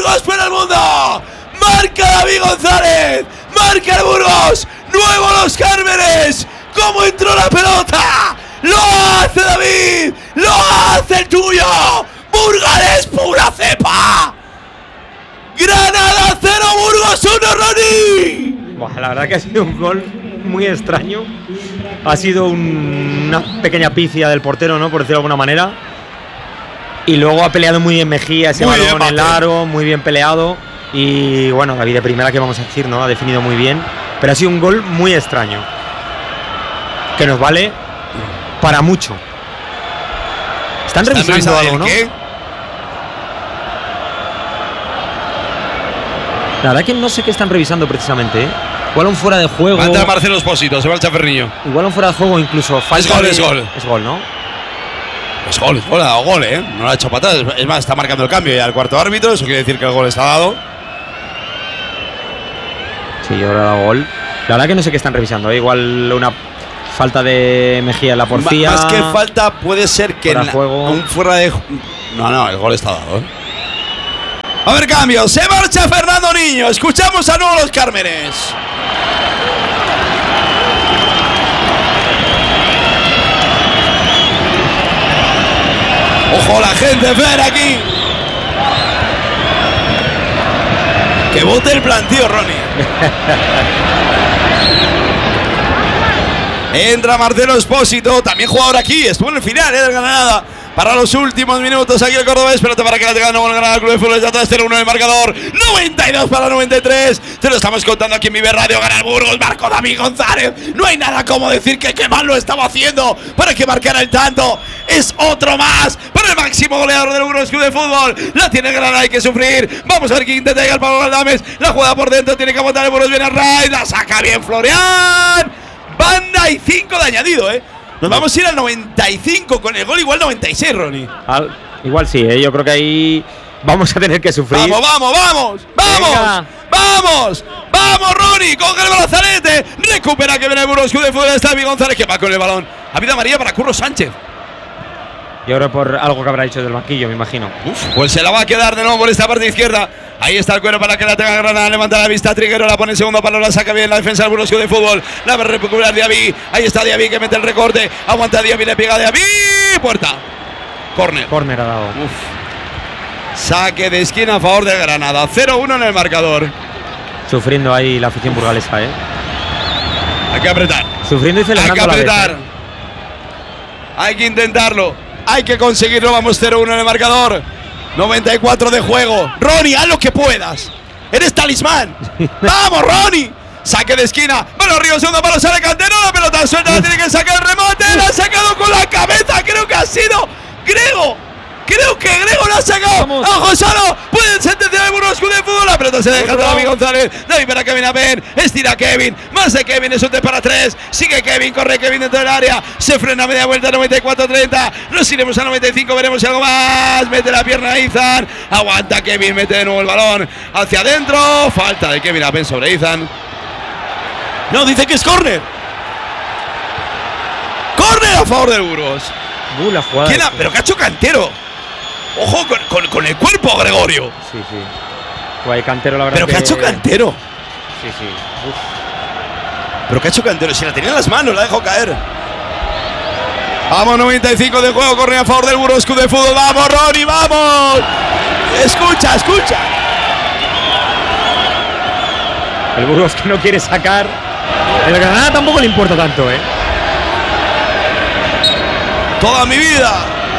Burgos por el mundo. Marca David González. Marca el Burgos. Nuevo Los Cármenes. ¿Cómo entró la pelota? Lo hace David. Lo hace el tuyo. Burgales pura cepa. Granada 0, Burgos 1, Ronnie. Buah, la verdad que ha sido un gol muy extraño. Ha sido una pequeña pifia del portero, ¿no? Por decirlo de alguna manera. Y luego ha peleado muy bien Mejía, ese balón en el aro, muy bien peleado. Y bueno, David de primera, que vamos a decir, ¿no? Ha definido muy bien. Pero ha sido un gol muy extraño. Que nos vale para mucho. Están revisando algo, ¿no? ¿Qué? La verdad que no sé qué están revisando precisamente, ¿eh? Igual un fuera de juego. Va a entrar Marcelo Espósito, se va el Chaferriño. Igual un fuera de juego, incluso falta. Es gol. Es gol, ¿no? Es gol, ha dado gol, ¿eh? No lo ha hecho patadas. Es más, está marcando el cambio ya el cuarto árbitro. Eso quiere decir que el gol está dado. Sí, yo ahora he dado gol. La verdad que no sé qué están revisando, ¿eh? Igual una falta de Mejía en la porfía. Más que falta, puede ser que un fuera de. No, el gol está dado, ¿eh? A ver, cambio. Se marcha Fernando Niño. Escuchamos a nuevo Los Cármenes. Ojo la gente, Fer, aquí. Que vote el plantío, Ronnie. Entra Marcelo Espósito, también jugador aquí. Estuvo en el final del Granada. Para los últimos minutos aquí el cordobés, pelota para que la tenga el Granada Club de Fútbol, ya está 0-1 el marcador, 92 para 93, te lo estamos contando aquí en Vive Radio. Gana el Burgos, marcó David González, no hay nada como decir que qué mal lo estaba haciendo para que marcara el tanto, es otro más para el máximo goleador del Burgos Club de Fútbol, la tiene Granada, hay que sufrir, vamos a ver quién intenta llegar para Galdames, la juega por dentro, tiene que aguantar el Burgos, viene a Raiz, la saca bien Florian, banda y 5 de añadido, Nos vamos a ir al 95 con el gol, igual 96, Ronnie. Igual sí, yo creo que ahí vamos a tener que sufrir. ¡Vamos, Ronnie! Coge el brazalete, recupera que viene el Burgos Club de Fútbol, está David González que va con el balón. Vida María para Curro Sánchez. Yo creo por algo que habrá dicho del banquillo, me imagino. Pues se la va a quedar de nuevo por esta parte izquierda. Ahí está el cuero para que la tenga Granada. Levanta la vista, Triguero la pone en segundo palo, la saca bien la defensa del Burgos Club de Fútbol. La va a recuperar Diaby. Ahí está Diaby que mete el recorte. Aguanta Diaby, le pega a Diaby. Puerta. Córner ha dado. Saque de esquina a favor de Granada. 0-1 en el marcador. Sufriendo ahí la afición burgalesa, Hay que apretar. Sufriendo y celebrando. Hay que apretar. Hay que intentarlo. Hay que conseguirlo. Vamos 0-1 en el marcador. 94 de juego. Ronnie, haz lo que puedas. Eres talismán. Vamos, Ronnie. Saque de esquina. Bueno, arriba, segundo palo, sale Cantero. La pelota suelta, la tiene que sacar el remate. La ha sacado con la cabeza. Creo que ha sido Grego. Creo que Grego lo ha sacado. ¡Ojo solo! Pueden sentenciar el Burgos Club de Fútbol. La pelota se deja de David González. David para Kevin Aben. Estira Kevin. Más de Kevin. Es un 3 para 3. Sigue Kevin. Corre Kevin dentro del área. Se frena a media vuelta. 94-30. Nos iremos a 95. Veremos si algo más. Mete la pierna a Izan. Aguanta Kevin. Mete de nuevo el balón hacia adentro. Falta de Kevin Aben sobre Izan. No, dice que es córner. Córner a favor del Burgos. La jugada. ¿Quién pero que ha hecho Cantero. Ojo con el cuerpo, Gregorio. Sí. Pues Cantero, la verdad. Pero que ha hecho Cantero. Sí. Uf. Pero que ha hecho Cantero. Si la tenía en las manos, la dejó caer. Vamos, 95 de juego. Corre a favor del Burgos Club de Fútbol. Vamos, Ronnie, vamos. Escucha. El Burgos que no quiere sacar. El Granada tampoco le importa tanto, Toda mi vida.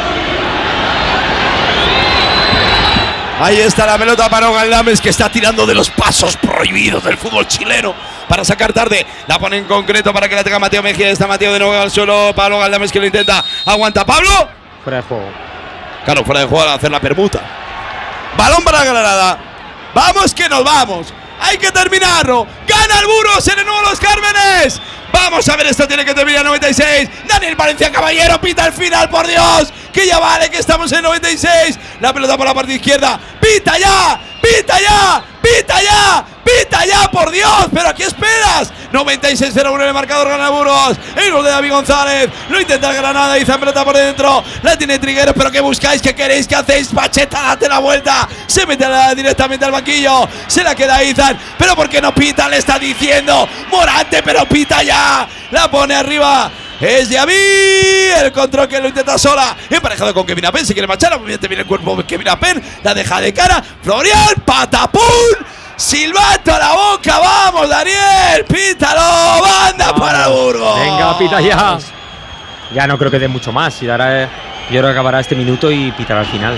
Ahí está la pelota para Galdames, que está tirando de los pasos prohibidos del fútbol chileno para sacar tarde. La pone en concreto para que la tenga Mateo Mejía. Está Mateo de nuevo al suelo. Pablo Galdames que lo intenta. Aguanta Pablo. Fuera de juego. Claro, fuera de juego al hacer la permuta. Balón para Granada. Vamos que nos vamos. Hay que terminarlo. Gana el Burgos en el nuevo Los Cármenes. Vamos a ver, esto tiene que terminar 96. Daniel Valencia Caballero pita el final, por Dios. Que ya vale, que estamos en 96. La pelota por la parte izquierda. ¡Pita ya! ¡Pita ya! ¡Pita ya! ¡Pita ya, por Dios! ¿Pero a qué esperas? 96-01 en el marcador, gana Burgos. El gol de David González. Lo intenta el Granada. Izan pelota por dentro. La tiene Trigueros. ¿Pero qué buscáis? ¿Qué queréis? ¿Qué hacéis? Pacheta, date la vuelta. Se mete directamente al banquillo. Se la queda Izan. ¿Pero por qué no pita? Le está diciendo Morante, pero pita ya. La pone arriba. Es Diaby, el control que lo intenta sola, emparejado con Kevin Apen, se quiere marchar, obviamente viene el cuerpo de Kevin Apen, la deja de cara, Florian, patapún, silbato a la boca, vamos Daniel, pítalo, banda para Burgos. Venga, pita ya. Ya no creo que dé mucho más, y dará, yo creo que acabará este minuto y pitará al final.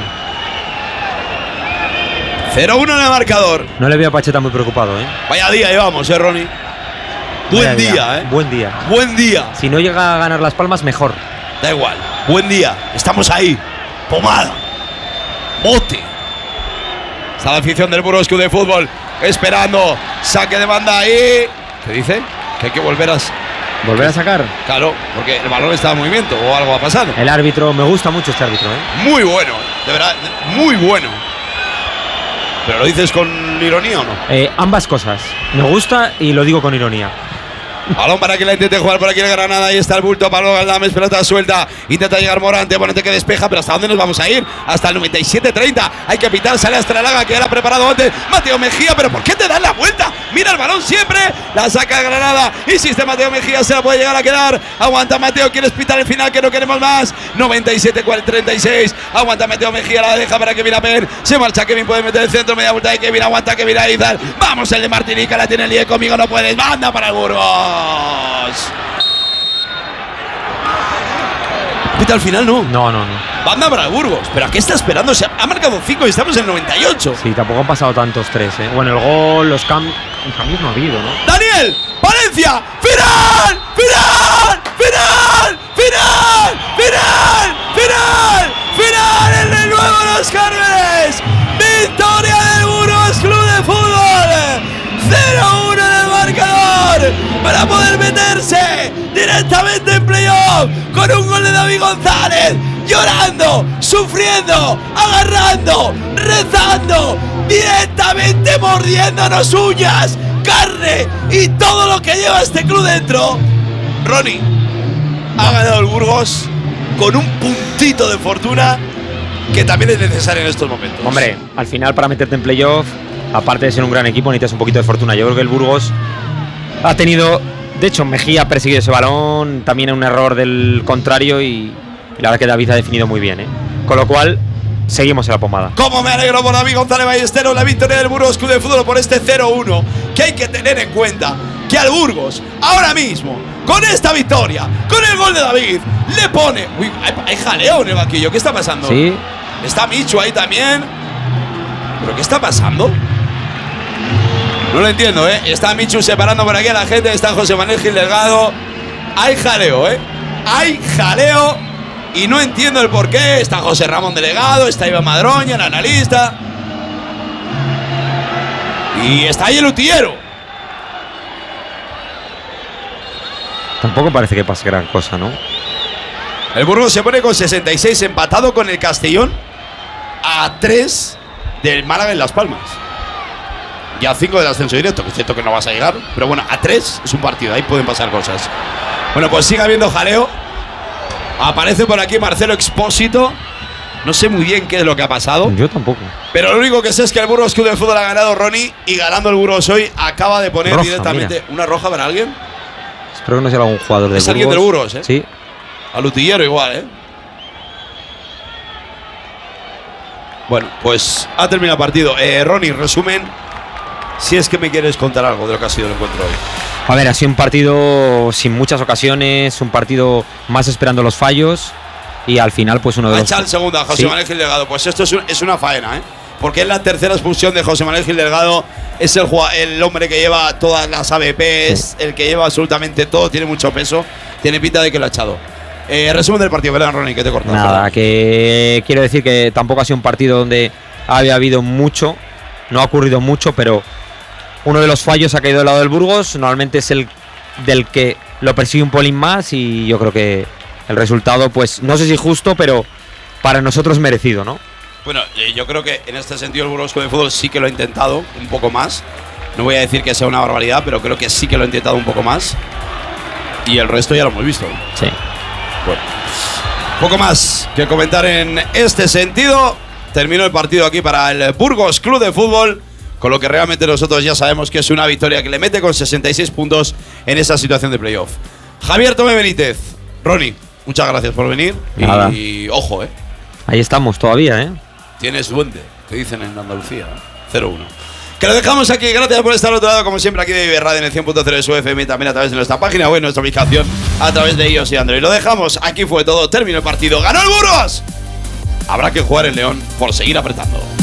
0-1 en el marcador. No le veo a Pacheta muy preocupado, Vaya día llevamos, Ronnie. Buen día, Buen día. Buen día. Si no llega a ganar Las Palmas, mejor. Da igual. Buen día. Estamos ahí. Pomada. Bote. Está la afición del Burgos Club de Fútbol esperando. Saque de banda ahí. ¿Qué dice? Que hay que volver a sacar. Claro, porque el balón está en movimiento o algo ha pasado. El árbitro, me gusta mucho este árbitro, Muy bueno. De verdad, muy bueno. ¿Pero lo dices con ironía o no? Ambas cosas. Me gusta y lo digo con ironía. Balón para que la intente jugar por aquí el Granada. Ahí está el bulto para Galdames, pelota suelta. Intenta llegar Morante que despeja, pero ¿hasta dónde nos vamos a ir? Hasta el 97-30. Hay que pitar, sale Astralaga, que era preparado antes. Mateo Mejía, pero ¿por qué te dan la vuelta? Mira el balón siempre. La saca el Granada. Insiste Mateo Mejía, se la puede llegar a quedar. Aguanta Mateo, quieres pitar el final, que no queremos más. 97-36. Aguanta Mateo Mejía, la deja para Kevin Apen. Se marcha Kevin, puede meter el centro, media vuelta de Kevin. Aguanta Kevin Aizar. Vamos, el de Martinica, la tiene el líder, conmigo no puedes. Banda para el Burgos. Pita al final, no. No. Banda para Burgos. ¿Pero a qué está esperando? Se ha marcado 5 y estamos en 98. Sí, tampoco han pasado tantos 3, Bueno, el gol, los cambios no ha habido, ¿no? ¡Daniel! ¡Valencia! ¡Final! ¡Final! ¡Final! ¡Final! ¡Final! ¡Final! ¡Final! ¡El de nuevo los Cármenes! ¡Victoria del Burgos Club de Fútbol! 0-1 en el marcador para poder meterse directamente en playoff con un gol de David González, llorando, sufriendo, agarrando, rezando, directamente mordiéndonos uñas, carne y todo lo que lleva este club dentro. Ronnie, ha ganado el Burgos con un puntito de fortuna que también es necesario en estos momentos. Hombre, al final para meterte en playoff, aparte de ser un gran equipo, necesitas un poquito de fortuna. Yo creo que el Burgos ha tenido, de hecho Mejía ha perseguido ese balón, también un error del contrario y la verdad que David ha definido muy bien, Con lo cual, seguimos en la pomada. Como me alegro por David González Ballesteros, la victoria del Burgos Club de Fútbol por este 0-1, que hay que tener en cuenta que al Burgos, ahora mismo, con esta victoria, con el gol de David, le pone... Uy, hay jaleo en el banquillo, ¿qué está pasando? Sí. Está Michu ahí también. ¿Pero qué está pasando? No lo entiendo, Está Michu separando por aquí a la gente. Está José Manuel Gil Delgado. Hay jaleo, Hay jaleo. Y no entiendo el porqué. Está José Ramón Delegado. Está Iván Madroña, el analista. Y está ahí el utillero. Tampoco parece que pase gran cosa, ¿no? El Burgos se pone con 66, empatado con el Castellón a 3 del Málaga en Las Palmas. Y a 5 del ascenso directo, que es cierto que no vas a llegar, pero bueno, a 3 es un partido, ahí pueden pasar cosas. Bueno, pues sigue habiendo jaleo. Aparece por aquí Marcelo Expósito. No sé muy bien qué es lo que ha pasado. Yo tampoco. Pero lo único que sé es que el Burgos Club de Fútbol ha ganado, Ronnie, y ganando el Burgos hoy acaba de poner roja, directamente mira. Una roja para alguien. Espero que no sea algún jugador del Burgos. Es alguien del Burgos, Sí. Al utillero igual, Bueno, pues ha terminado el partido. Ronnie, resumen, si es que me quieres contar algo de lo que ha sido el encuentro hoy. A ver, ha sido un partido sin muchas ocasiones, un partido más esperando los fallos y al final pues uno de los... Ha echado el segundo a José Manuel Gil Delgado. Pues esto es una faena, porque es la tercera expulsión de José Manuel Gil Delgado. Es el hombre que lleva todas las ABPs, el que lleva absolutamente todo, tiene mucho peso, tiene pinta de que lo ha echado. Resumen del partido, ¿verdad, Ronnie? Que te cortas. Nada, que quiero decir que tampoco ha sido un partido donde había habido mucho, no ha ocurrido mucho, pero uno de los fallos ha caído del lado del Burgos. Normalmente es el del que lo persigue un polín más y yo creo que el resultado, pues no sé si justo, pero para nosotros merecido, ¿no? Bueno, yo creo que en este sentido el Burgos Club de Fútbol sí que lo ha intentado un poco más. No voy a decir que sea una barbaridad, pero creo que sí que lo he intentado un poco más. Y el resto ya lo hemos visto. Sí. Bueno, poco más que comentar en este sentido. Terminó el partido aquí para el Burgos Club de Fútbol, con lo que realmente nosotros ya sabemos que es una victoria que le mete con 66 puntos en esa situación de playoff. Javier Tomé Benítez, Ronnie, muchas gracias por venir. Nada. Y ojo, Ahí estamos todavía, tienes duende, que dicen en Andalucía, 0-1. Que lo dejamos aquí, gracias por estar al otro lado, como siempre, aquí de Radio en el 100.0 de su FM, también a través de nuestra página web, nuestra ubicación, a través de iOS y Android. Lo dejamos, aquí fue todo, terminó el partido, ¡ganó el Burgos! Habrá que jugar el León por seguir apretando.